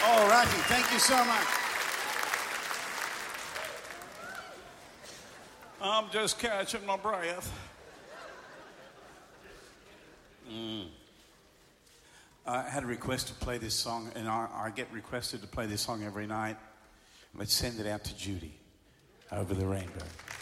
All righty. Thank you so much. I'm just catching my breath. I had a request to play this song, and I get requested to play this song every night. Let's send it out to Judy over the rainbow.